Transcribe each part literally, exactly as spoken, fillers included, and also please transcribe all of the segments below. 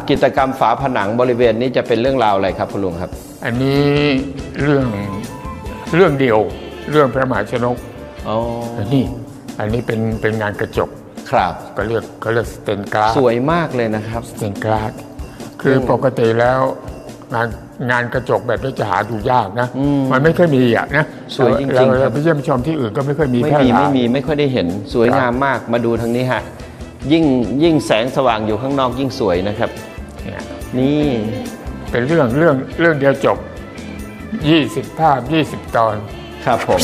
กิจกรรมฝาผนังบริเวณนี้จะเป็นเรื่องราวอะไรครับคุณลุงครับอันนี้เรื่องเรื่องเดียวเรื่องพระมหาชนกอ๋ออันนี้อันนี้เป็นเป็นงานกระจกครับก็เรียกก็เรียกสเตนกราสสวยมากเลยนะครับสเตนกราสคือปกติแล้วงานงานกระจกแบบนี้จะหาดูยากนะมันไม่ค่อยมีอ่ะนะสวยจริงๆเราไปเยี่ยมชมที่อื่นก็ไม่ค่อยมีไม่มีไม่มีไม่ค่อยได้เห็นสวยงามมากมาดูทางนี้ฮะยิ่งยิ่งแสงสว่างอยู่ข้างนอกยิ่งสวยนะครับนี่เป็นเรื่องเรื่องเรื่องเดียวจบยี่สิบภาพยี่สิบตอนครับผม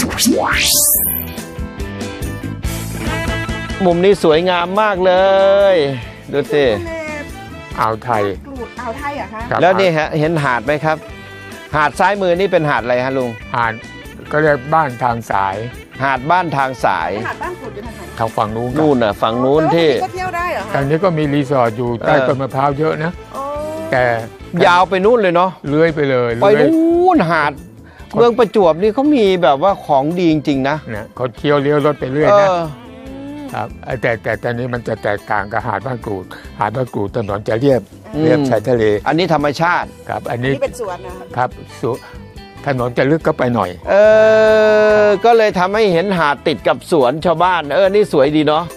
มุมนี้สวยงามมากเลยดูสิอ่าวไทยอ่าวไทยเหรอคะแล้วนี่ฮะเห็นหาดไหมครับหาดซ้ายมือนี่เป็นหาดอะไรฮะลุงหาดก็เรียกบ้านทางสายหาดบ้านทางสายหาดบ้านกรูดอยู่ทางไหนทางฝั่งนู้นนู่นน่ะฝั่งนู้นที่ก็เที่ยวได้เหรอคะทางนี้ก็มีรีสอร์ทอยู่ใต้ต้นมะพร้าวเยอะนะแต่ยาวไปนู่นเลยเนาะเลื้อยไปเลยไปนู่นหาดเมืองประจวบนี่เขามีแบบว่าของดีจริงๆนะเนี่ยเขาเที่ยวเลี้ยวรถไปเรื่อยนะครับแต่แต่ตอนนี้มันจะแตกต่างกับหาดบ้านกรูดหาดบ้านกรูดถนนจะเรียบเรียบชายทะเลอันนี้ธรรมชาติครับอันนี้เป็นสวนนะครับสวนถนนจะลึกก็ไปหน่อยเออก็เลยทำให้เห็นหาดติดกับสวนชาวบ้านเออนี่สวยดีเนาะ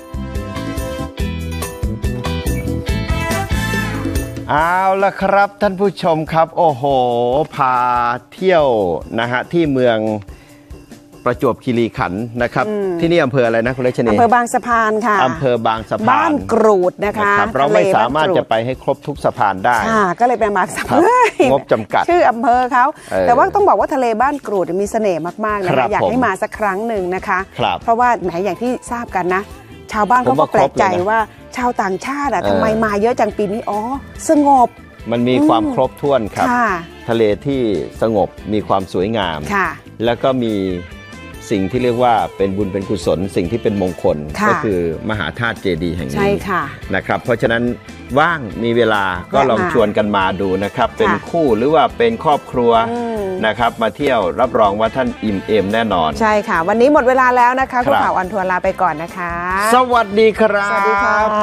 เอาละครับท่านผู้ชมครับโอ้โหพาเที่ยวนะฮะที่เมืองประจวบคีรีขันธ์นะครับที่นี่อำเภออะไรนะคุณเลชนีอำเภอบางสะพานค่ะอำเภอบางสะพานบ้านกรูดนะคะเราไม่สามารถจะไปให้ครบทุกสะพานได้ค่ะก็เลยไปบางสะพานงบจำกัดชื่ออำเภอเขาแต่ว่าต้องบอกว่าทะเลบ้านกรูดมีเสน่ห์มากๆนะคะอยากให้มาสักครั้งหนึ่งนะคะเพราะว่าไหนอย่างที่ทราบกันนะชาวบ้านเขาก็แปลกใจว่าชาวต่างชาติอะทำไมมาเยอะจังปีนี้อ๋อสงบมันมีความครบถ้วนครับทะเลที่สงบมีความสวยงามแล้วก็มีสิ่งที่เรียกว่าเป็นบุญเป็นกุศลสิ่งที่เป็นมงคลก็คือมหาธาตุเจดีย์แห่งนี้นะครับเพราะฉะนั้นว่างมีเวลาก็ลองชวนกันมาดูนะครับเป็นคู่หรือว่าเป็นครอบครัวนะครับมาเที่ยวรับรองว่าท่านอิ่มเอมแน่นอนใช่ค่ะวันนี้หมดเวลาแล้วนะคะคุณข่าวออนทัวร์ลาไปก่อนนะคะสวัสดีครับสวัสดีค่ะ